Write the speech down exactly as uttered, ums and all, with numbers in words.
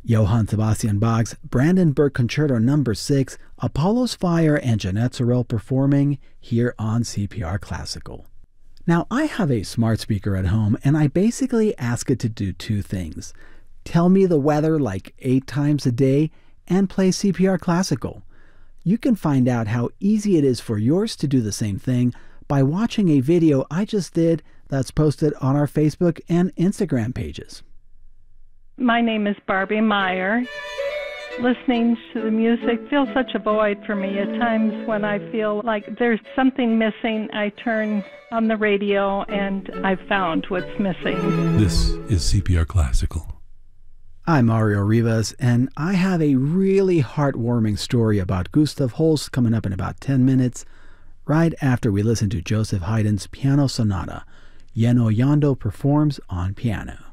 Johann Sebastian Bach's Brandenburg Concerto number six, Apollo's Fire, and Jeanette Sorrell performing here on C P R Classical. Now, I have a smart speaker at home, and I basically ask it to do two things. Tell me the weather like eight times a day, and play C P R Classical. You can find out how easy it is for yours to do the same thing by watching a video I just did that's posted on our Facebook and Instagram pages. My name is Barbie Meyer. Listening to the music fills such a void for me. At times when I feel like there's something missing, I turn on the radio and I've found what's missing. This is C P R Classical. I'm Mario Rivas, and I have a really heartwarming story about Gustav Holst coming up in about ten minutes, right after we listen to Joseph Haydn's Piano Sonata. Jenno Jando performs on piano.